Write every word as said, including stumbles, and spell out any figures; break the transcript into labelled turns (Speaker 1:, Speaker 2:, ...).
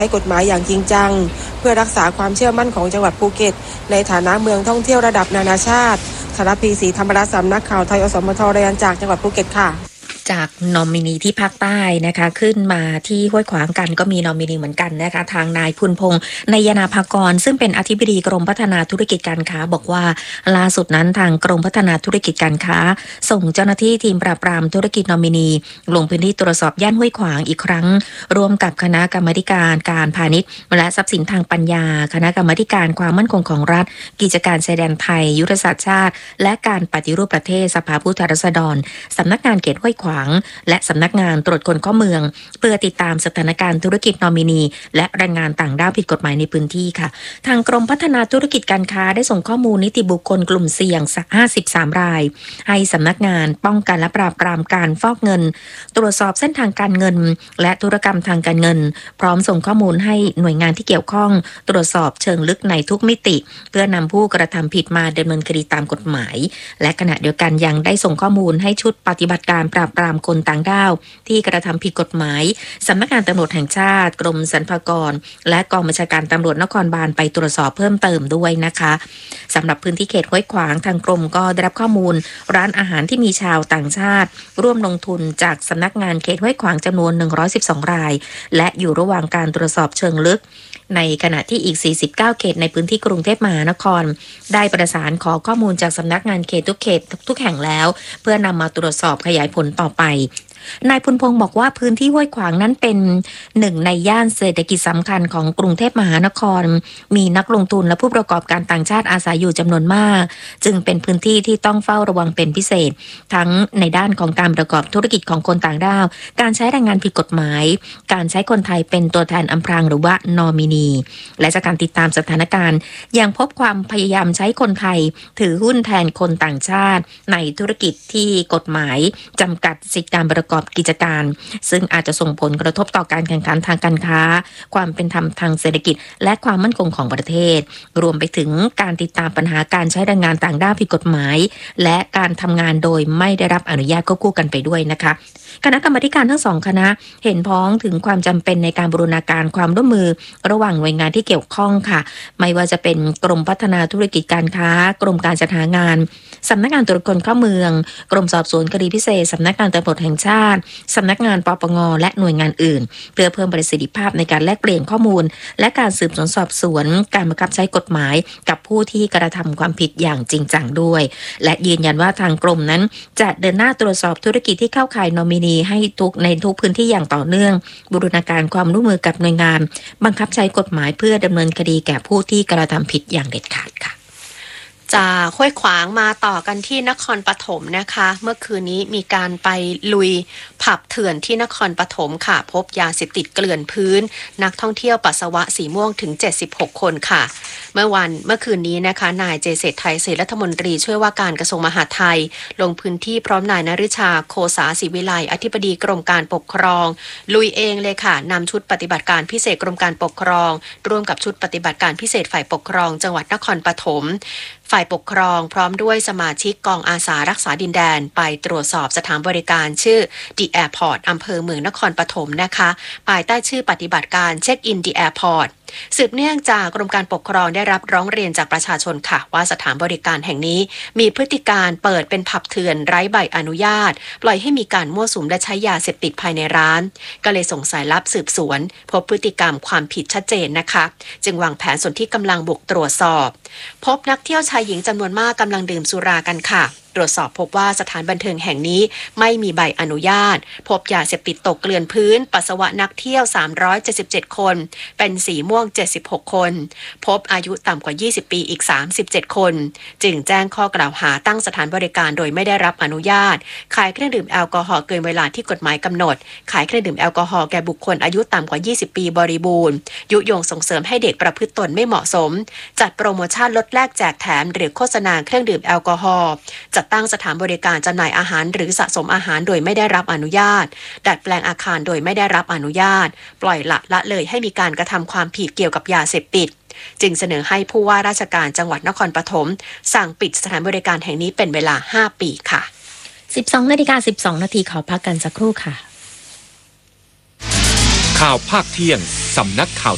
Speaker 1: ช้กฎหมายอย่างจริงจังเพื่อรักษาความเชื่อมั่นของจังหวัดภูเก็ตในฐานะเมืองท่องเที่ยวระดับนานาชาติสารพีศรีธรรมรัตน์สำนักข่าวไทยอสมทรายงานจากจังหวัดภูเก็ตค่ะ
Speaker 2: จากนอมินีที่ภาคใต้นะคะขึ้นมาที่ห้วยขวางกันก็มีนอมินีเหมือนกันนะคะทางนายพุนพงษ์นายนาภากรซึ่งเป็นอธิบดีกรมพัฒนาธุรกิจการค้าบอกว่าล่าสุดนั้นทางกรมพัฒนาธุรกิจการค้าส่งเจ้าหน้าที่ทีมปราบปรามธุรกิจนอมินีลงพื้นที่ตรวจสอบย่านห้วยขวางอีกครั้งร่วมกับคณะกรรมาการการพาณิชย์และทรัพย์สินทางปัญญาคณะกรรมาการความมั่นคงของรัฐกิจการชายแดนไทยยุทธศาสตร์ชาติและการปฏิรูปประเทศสภาผู้แทนราษฎรสำนักงานเขตห้วยขวางและสำนักงานตรวจคนเข้าเมืองเพื่อติดตามสถานการณ์ธุรกิจนอมินีและแรงงานต่างด้าวผิดกฎหมายในพื้นที่ค่ะทางกรมพัฒนาธุรกิจการค้าได้ส่งข้อมูลนิติบุคคลกลุ่มเสี่ยงห้าสิบสามรายให้สำนักงานป้องกันและปราบปรามการฟอกเงินตรวจสอบเส้นทางการเงินและธุรกรรมทางการเงินพร้อมส่งข้อมูลให้หน่วยงานที่เกี่ยวข้องตรวจสอบเชิงลึกในทุกมิติเพื่อนำผู้กระทำผิดมาดำเนินคดีตามกฎหมายและขณะเดียวกันยังได้ส่งข้อมูลให้ชุดปฏิบัติการปราบปรามคนต่างด้าวที่กระทำผิดกฎหมายสำนักงานตำรวจแห่งชาติกรมสรรพากรและกองบัญชาการตำรวจนครบาลไปตรวจสอบเพิ่มเติมด้วยนะคะสำหรับพื้นที่เขตห้วยขวางทางกรมก็ได้รับข้อมูลร้านอาหารที่มีชาวต่างชาติร่วมลงทุนจากสำนักงานเขตห้วยขวางจำนวนหนึ่งร้อยสิบสองรายและอยู่ระหว่างการตรวจสอบเชิงลึกในขณะที่อีกสี่สิบเก้าเขตในพื้นที่กรุงเทพมหานครได้ประสานขอข้อมูลจากสำนักงานเขตทุกเขตทุกแห่งแล้วเพื่อนำมาตรวจสอบขยายผลต่อไปนายพุนพงษ์บอกว่าพื้นที่ห้วยขวางนั้นเป็นหนึ่งในย่านเศรษฐกิจสำคัญของกรุงเทพมหานครมีนักลงทุนและผู้ประกอบการต่างชาติอาศัยอยู่จำนวนมากจึงเป็นพื้นที่ที่ต้องเฝ้าระวังเป็นพิเศษทั้งในด้านของการประกอบธุรกิจของคนต่างด้าวการใช้แรงงานผิดกฎหมายการใช้คนไทยเป็นตัวแทนอำพรางหรือว่านอมินีและจากการติดตามสถานการณ์ยังพบความพยายามใช้คนไทยถือหุ้นแทนคนต่างชาติในธุรกิจที่กฎหมายจำกัดสิทธิการประกอบกิจการซึ่งอาจจะส่งผลกระทบต่อการแข่งขันทางการค้าความเป็นธรรมทางเศรษฐกิจและความมั่นคงของประเทศรวมไปถึงการติดตามปัญหาการใช้แรงงานต่างด้าวผิดกฎหมายและการทำงานโดยไม่ได้รับอนุญาตควบคู่กันไปด้วยนะคะคณะกรรมาการทั้งสองคณะเห็นพ้องถึงความจำเป็นในการบูรณาการความร่วมมือระหว่างหน่วยงานที่เกี่ยวข้องค่ะไม่ว่าจะเป็นกรมพัฒนาธุรกิจการค้ากรมการจัดหางานสำนักงานตรวจคนเข้าเมืองกรมสอบสวนคดีพิเศษสำนักงานตำรวจแห่งชาติสำนักงานปปงและหน่วยงานอื่นเพื่อเพิ่มประสิทธิภาพในการแลกเปลี่ยนข้อมูลและการสืบสวนสอบสวนการบังคับใช้กฎหมายกับผู้ที่กระทำความผิดอย่างจริงจังด้วยและยืนยันว่าทางกรมนั้นจะเดินหน้าตรวจสอบธุรกิจที่เข้าข่ายนอมินีให้ทุกในทุกพื้นที่อย่างต่อเนื่องบูรณาการความร่วมมือกับหน่วยงานบังคับใช้กฎหมายเพื่อดำเนินคดีแก่ผู้ที่กระทำผิดอย่างเด็ดขาดค่ะ
Speaker 3: จากห้วยขวางมาต่อกันที่นครปฐมนะคะเมื่อคืนนี้มีการไปลุยผับเถื่อนที่นครปฐมค่ะพบยาเสพติดเกลื่อนพื้นนักท่องเที่ยวปัสสาวะสีม่วงถึงเจ็ดสิบหกคนค่ะเมื่อวันเมื่อคืนนี้นะคะนายเจเศรษฐไทยเศรษฐรัฐมนตรีช่วยว่าการกระทรวงมหาดไทยลงพื้นที่พร้อมนายนฤชาโคสาศิวิไลอธิบดีกรมการปกครองลุยเองเลยค่ะนำชุดปฏิบัติการพิเศษกรมการปกครองร่วมกับชุดปฏิบัติการพิเศษฝ่ายปกครองจังหวัดนครปฐมฝ่ายปกครองพร้อมด้วยสมาชิกกองอาสารักษาดินแดนไปตรวจสอบสถานบริการชื่อ The Airport อำเภอเมืองนครปฐมนะคะภายใต้ชื่อปฏิบัติการเช็คอิน The Airportสืบเนื่องจากกรมการปกครองได้รับร้องเรียนจากประชาชนค่ะว่าสถานบริการแห่งนี้มีพฤติการเปิดเป็นผับเถื่อนไร้ใบอนุญาตปล่อยให้มีการมั่วสุมและใช้ยาเสพติดภายในร้านก็เลยส่งสายลับสืบสวนพบพฤติกรรมความผิดชัดเจนนะคะจึงวางแผนส่วนที่กำลังบุกตรวจสอบพบนักเที่ยวชายหญิงจำนวนมากกำลังดื่มสุรากันค่ะตรวจสอบพบว่าสถานบันเทิงแห่งนี้ไม่มีใบอนุญาตพบยาเสพติดตกเกลื่อนพื้นปัสสาวะนักเที่ยวสามร้อยเจ็ดสิบเจ็ดคนเป็นสีม่วงเจ็ดสิบหกคนพบอายุต่ำกว่ายี่สิบปีอีกสามสิบเจ็ดคนจึงแจ้งข้อกล่าวหาตั้งสถานบริการโดยไม่ได้รับอนุญาตขายเครื่องดื่มแอลกอฮอล์เกินเวลาที่กฎหมายกำหนดขายเครื่องดื่มแอลกอฮอล์แก่บุคคลอายุต่ำกว่ายี่สิบปีบริบูรณ์ยุยงส่งเสริมให้เด็กประพฤติตนไม่เหมาะสมจัดโปรโมชั่นลดแลกแจกแถมหรือโฆษณาเครื่องดื่มแอลกอฮอล์จัดตั้งสถานบริการจำหน่ายอาหารหรือสะสมอาหารโดยไม่ได้รับอนุญาตดัดแปลงอาคารโดยไม่ได้รับอนุญาตปล่อยละละเลยให้มีการกระทำความผิดเกี่ยวกับยาเสพติดจึงเสนอให้ผู้ว่าราชการจังหวัดนครปฐมสั่งปิดสถานบริการแห่งนี้เป็นเวลาห้าปีค่ะ
Speaker 2: สิบสองนาฬิกาสิบสองนาทีขอพักกันสักครู่ค่ะ
Speaker 4: ข่าวภาคเที่ยงสำนักข่าว